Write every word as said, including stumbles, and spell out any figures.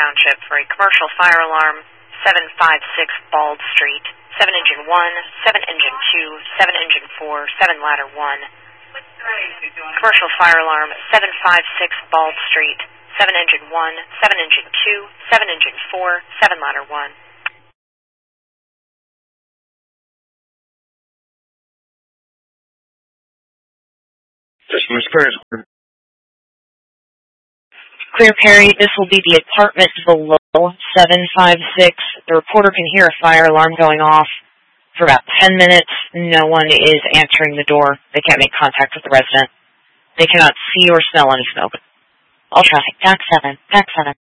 Township for a commercial fire alarm, seven five six Bald Street, seven engine one, seven engine two, seven engine four, seven ladder one. Commercial fire alarm, seven five six Bald Street, seven engine one, seven engine two, seven engine four, seven ladder one. Customer experience. Clear Perry, this will be the apartment below, seven five six. The reporter can hear a fire alarm going off for about ten minutes. No one is answering the door. They can't make contact with the resident. They cannot see or smell any smoke. All traffic, P A C seven, P A C seven.